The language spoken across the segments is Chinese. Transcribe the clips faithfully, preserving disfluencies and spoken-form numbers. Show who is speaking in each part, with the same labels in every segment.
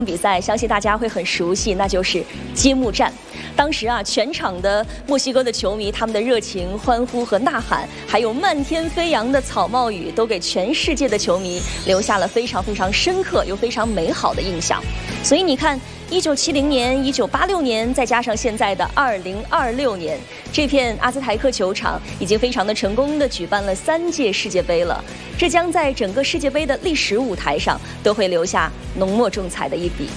Speaker 1: 比赛相信大家会很熟悉，那就是揭幕战。当时啊，全场的墨西哥的球迷，他们的热情、欢呼和呐喊，还有漫天飞扬的草帽雨，都给全世界的球迷留下了非常非常深刻又非常美好的印象。所以你看，一九七零年、一九八六年，再加上现在的二零二六年，这片阿兹台克球场已经非常的成功的举办了三届世界杯了。这将在整个世界杯的历史舞台上都会留下浓墨重彩的一笔。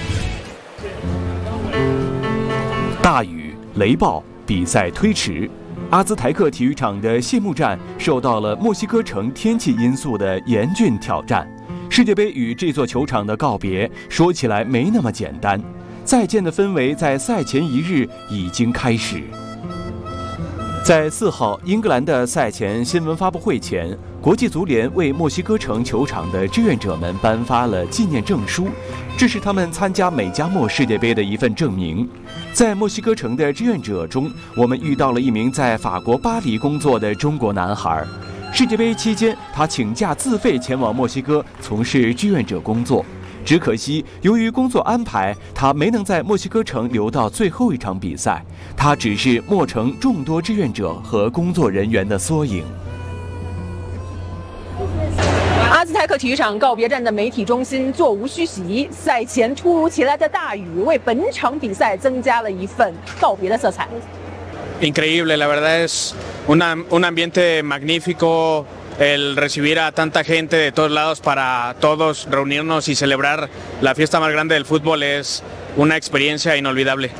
Speaker 2: 大雨、雷暴，比赛推迟，阿兹台克体育场的谢幕战受到了墨西哥城天气因素的严峻挑战。世界杯与这座球场的告别，说起来没那么简单。再见的氛围在赛前一日已经开始。在四号英格兰的赛前新闻发布会前，国际足联为墨西哥城球场的志愿者们颁发了纪念证书，这是他们参加美加墨世界杯的一份证明。在墨西哥城的志愿者中，我们遇到了一名在法国巴黎工作的中国男孩。世界杯期间，他请假自费前往墨西哥从事志愿者工作。只可惜，由于工作安排，他没能在墨西哥城留到最后一场比赛。他只是墨城众多志愿者和工作人员的缩影。
Speaker 3: 阿兹台克体育场告别战的媒体中心座无虚席，赛前突如其来的大雨为本场比赛增加了一份告别的色彩。
Speaker 4: Increíble, la verdad es una, un ambiente magnífico. El recibir a tanta gente de todos lados para todos reunirnos y celebrar la fiesta más grande del fútbol es una experiencia inolvidable.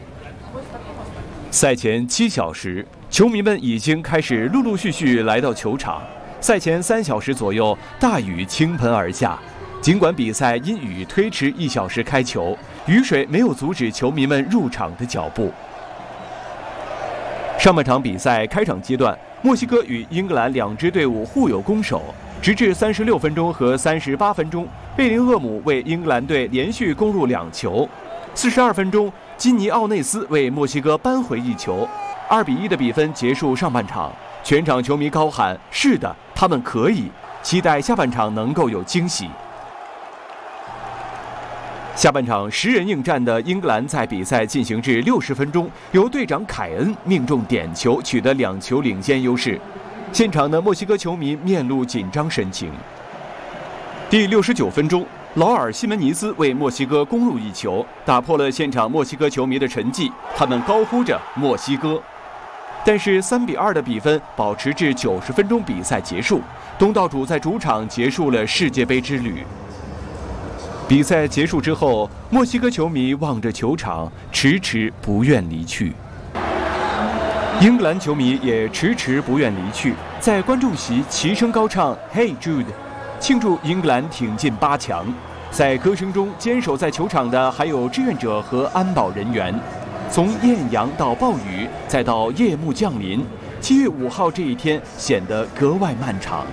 Speaker 2: 赛前七小时，球迷们已经开始陆陆续续来到球场。赛前三小时左右，大雨倾盆而下。尽管比赛因雨推迟一小时开球，雨水没有阻止球迷们入场的脚步。上半场比赛开场阶段，墨西哥与英格兰两支队伍互有攻守，直至三十六分钟和三十八分钟，贝林厄姆为英格兰队连续攻入两球。四十二分钟，基尼奥内斯为墨西哥扳回一球，二比一的比分结束上半场。全场球迷高喊：“是的，他们可以！”期待下半场能够有惊喜。下半场十人应战的英格兰在比赛进行至六十分钟，由队长凯恩命中点球，取得两球领先优势。现场的墨西哥球迷面露紧张神情。第六十九分钟，劳尔·西门尼斯为墨西哥攻入一球，打破了现场墨西哥球迷的沉寂，他们高呼着“墨西哥”。但是三比二的比分保持至九十分钟，比赛结束，东道主在主场结束了世界杯之旅。比赛结束之后，墨西哥球迷望着球场，迟迟不愿离去。英格兰球迷也迟迟不愿离去，在观众席齐声高唱 "Hey Jude"， 庆祝英格兰挺进八强。在歌声中，坚守在球场的还有志愿者和安保人员。从艳阳到暴雨，再到夜幕降临，七月五号这一天显得格外漫长。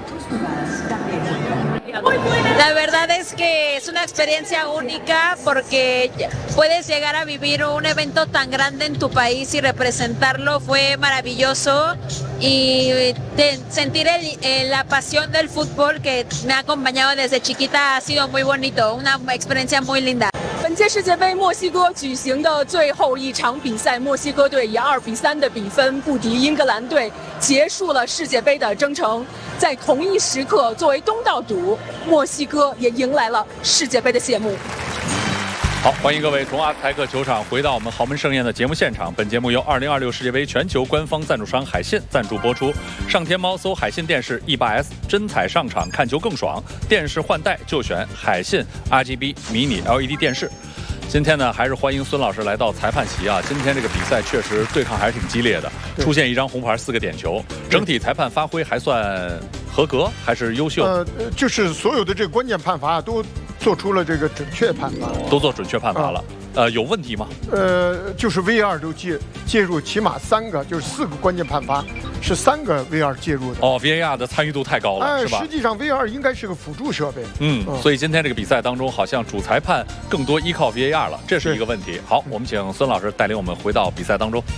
Speaker 5: La verdad es que es una experiencia única porque puedes llegar a vivir un evento tan grande en tu país y representarlo fue maravilloso y de sentir el, el, la pasión del fútbol que me ha acompañado desde chiquita ha sido muy bonito, una experiencia muy linda.
Speaker 3: 本届世界杯墨西哥举行的最后一场比赛，墨西哥队以二比三的比分不敌英格兰队，结束了世界杯的征程。在同一时刻，作为东道主，墨西哥也迎来了世界杯的谢幕。
Speaker 6: 好，欢迎各位从阿兹台克球场回到我们豪门盛宴的节目现场。本节目由二零二六世界杯全球官方赞助商海信赞助播出。上天猫搜海信电视 E 八 S， 真彩上场看球更爽，电视换代就选海信 R G B 迷你 L E D 电视。今天呢，还是欢迎孙老师来到裁判席啊。今天这个比赛确实对抗还是挺激烈的，出现一张红牌，四个点球，整体裁判发挥还算合格，还是优秀？
Speaker 7: 呃，就是所有的这个关键判罚都做出了这个准确判罚，
Speaker 6: 都做准确判罚了。嗯呃，有问题吗？
Speaker 7: 呃，就是 V R 都介介入，起码三个，就是四个关键判罚，是三个 V R 介入的。
Speaker 6: 哦 ，V A R 的参与度太高了，
Speaker 7: 哎，
Speaker 6: 是吧？
Speaker 7: 实际上 V R 应该是个辅助设备。
Speaker 6: 嗯，嗯所以今天这个比赛当中，好像主裁判更多依靠 V A R 了，这是一个问题。好，我们请孙老师带领我们回到比赛当中。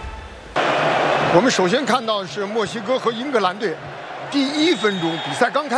Speaker 7: 我们首先看到是墨西哥和英格兰队，第一分钟比赛刚开。